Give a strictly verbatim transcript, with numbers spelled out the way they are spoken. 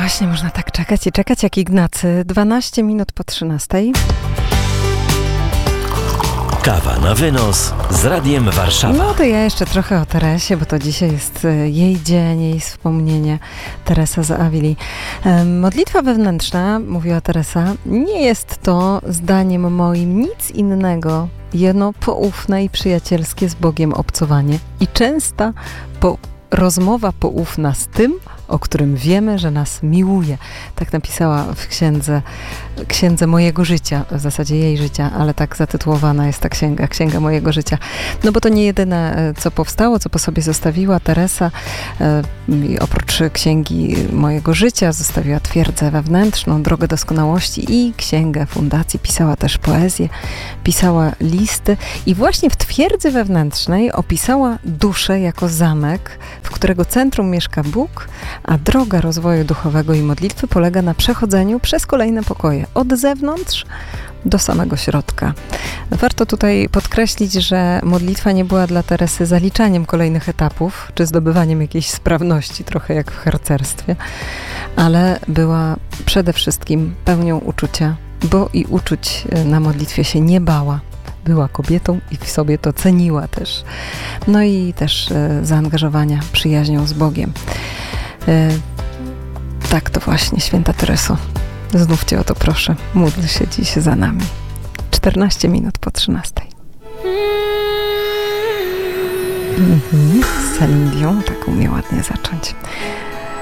właśnie, można tak czekać i czekać jak Ignacy. dwanaście minut po trzynastej. Kawa na wynos z Radiem Warszawa. No to ja jeszcze trochę o Teresie, bo to dzisiaj jest jej dzień, jej wspomnienie. Teresa z Avili. Modlitwa wewnętrzna, mówiła Teresa, nie jest to zdaniem moim nic innego, jeno poufne i przyjacielskie z Bogiem obcowanie i częsta po rozmowa poufna z tym, o którym wiemy, że nas miłuje. Tak napisała w księdze, księdze mojego życia, w zasadzie jej życia, ale tak zatytułowana jest ta księga, Księga mojego życia. No bo to nie jedyne, co powstało, co po sobie zostawiła Teresa. I oprócz Księgi mojego życia zostawiła Twierdzę wewnętrzną, Drogę doskonałości i Księgę fundacji. Pisała też poezję, pisała listy i właśnie w Twierdzy wewnętrznej opisała duszę jako zamek, w którego centrum mieszka Bóg, a droga rozwoju duchowego i modlitwy polega na przechodzeniu przez kolejne pokoje, od zewnątrz do samego środka. Warto tutaj podkreślić, że modlitwa nie była dla Teresy zaliczaniem kolejnych etapów, czy zdobywaniem jakiejś sprawności, trochę jak w harcerstwie, ale była przede wszystkim pełnią uczucia, bo i uczuć na modlitwie się nie bała. Była kobietą i w sobie to ceniła też. No i też e, zaangażowania przyjaźnią z Bogiem. E, tak to właśnie, święta Tereso. Znów Cię o to proszę. Módl się dziś za nami. czternaście minut po trzynastej. Mhm. Z Celine Dion tak umie ładnie zacząć.